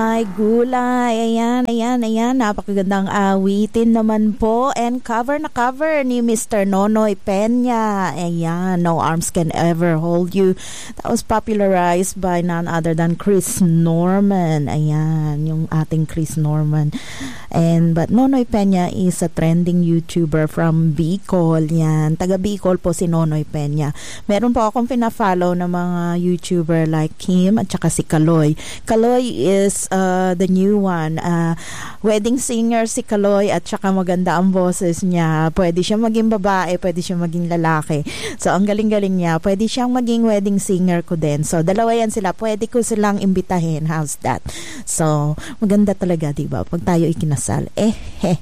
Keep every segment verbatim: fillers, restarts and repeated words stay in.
Ay, gulay. Ayan, ayan, ayan. Napakagandang awitin naman po. And cover na cover ni Mister Nonoy Peña. Ayan, No Arms Can Ever Hold You. That was popularized by none other than Chris Norman. Ayan, yung ating Chris Norman. And but Nonoy Peña is a trending YouTuber from Bicol. Yan, taga Bicol po si Nonoy Peña. Meron po akong pina-follow ng mga YouTuber like Kim at saka si Kaloy. Kaloy is uh, the new one. Uh, wedding singer si Kaloy at saka maganda ang boses niya. Pwede siya maging babae, pwede siya maging lalaki. So, ang galing-galing niya. Pwede siyang maging wedding singer ko din. So, dalawa yan sila. Pwede ko silang imbitahin. How's that? So, maganda talaga, diba? Pag tayo ikinasal. Eh, eh.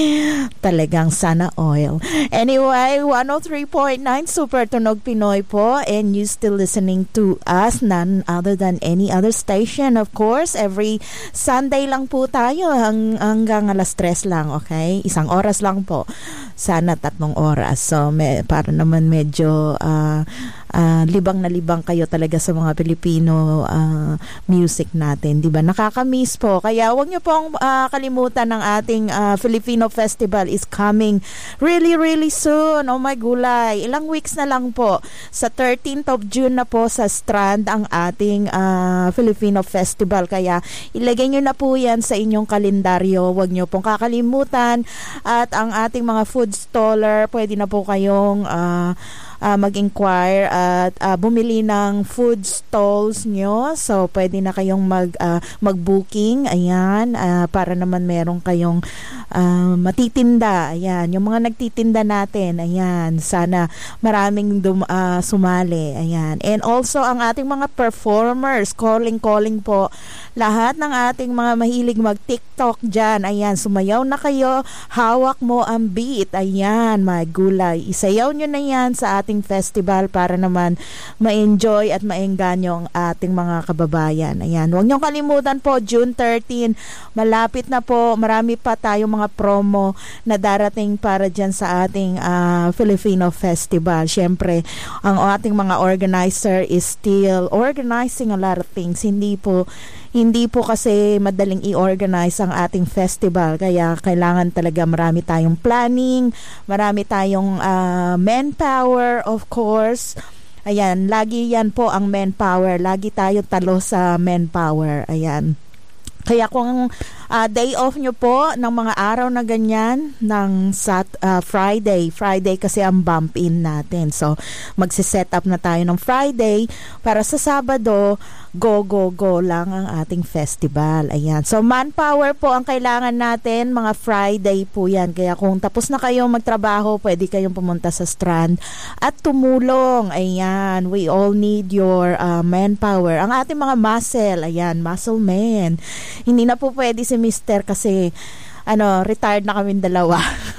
Talagang sana oil. Anyway, one oh three point nine Super Tunog Pinoy po. And you still listening to us, none other than any other station. Of course, every Sunday lang po tayo hang, hanggang alas tres lang, okay? Isang oras lang po. Sana tatlong oras. So, may, para naman medyo uh, uh, libang na libang kayo talaga sa mga Pilipino uh, music natin. Diba? Nakakamiss po. Kaya huwag niyo pong uh, kalimutan ng ating uh, Filipino Festival is coming really, really soon. Oh my gulay. Ilang weeks na lang po. Sa thirteenth of June na po sa Strand ang ating uh, Filipino Festival. Kaya ilagay niyo na po yan sa inyong kalendaryo. Huwag niyo pong kakalimutan. At ang ating mga food staller, pwede na po kayong uh, uh, mag-inquire at uh, bumili ng food stalls nyo. So, pwede na kayong mag, uh, mag-booking. Ayan, uh, para naman meron kayong uh, matitinda. Ayan, yung mga nagtitinda natin. Ayan, sana maraming dum, uh, sumali. Ayan. And also, ang ating mga performers, calling-calling po. Lahat ng ating mga mahilig mag-TikTok dyan. Ayan, sumayaw na kayo. Hawak mo ang beat. Ayan, my gulay. Isayaw nyo na yan sa ating festival para naman ma-enjoy at maengganyo ang ating mga kababayan. Ayan, huwag nyo kalimutan po, June thirteenth, malapit na po. Marami pa tayong mga promo na darating para dyan sa ating uh, Filipino Festival. Siyempre, ang ating mga organizer is still organizing a lot of things. Hindi po Hindi po kasi madaling i-organize ang ating festival. Kaya kailangan talaga marami tayong planning, marami tayong uh, manpower, of course. Ayan, lagi yan po ang manpower. Lagi tayo talo sa manpower. Ayan. Kaya kung uh, day off nyo po ng mga araw na ganyan, ng sat, uh, Friday, Friday kasi ang bump in natin. So, magsiset up na tayo ng Friday para sa Sabado, go, go, go lang ang ating festival. Ayan. So, manpower po ang kailangan natin, mga Friday po yan. Kaya kung tapos na kayong magtrabaho, pwede kayong pumunta sa Strand at tumulong. Ayan. We all need your uh, manpower. Ang ating mga muscle, ayan, muscle men. Hindi na po pwede si Mister kasi ano, retired na kaming dalawa.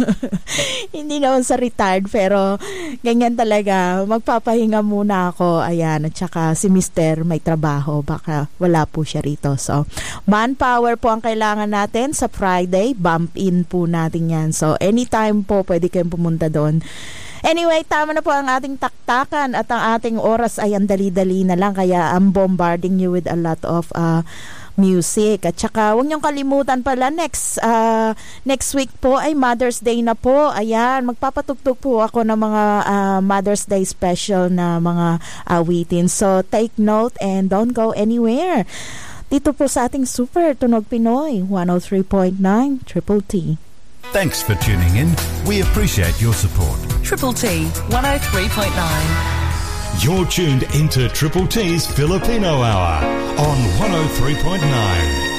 Hindi naman sa retired, pero ganyan talaga. Magpapahinga muna ako. Ayan, at saka si Mister may trabaho. Baka wala po siya rito. So, manpower po ang kailangan natin sa Friday. Bump in po natin yan. So, anytime po pwede kayong pumunta doon. Anyway, tama na po ang ating taktakan at ang ating oras ay ang dali-dali na lang. Kaya I'm bombarding you with a lot of uh, music. At saka huwag niyong kalimutan pala, next uh, next week po ay Mother's Day na po. Ayan, magpapatugtog po ako ng mga uh, Mother's Day special na mga awitin. So take note and don't go anywhere. Dito po sa ating Super Tunog Pinoy, one oh three point nine Triple T. Thanks for tuning in. We appreciate your support. Triple T, one oh three point nine. You're tuned into Triple T's Filipino Hour on one oh three point nine.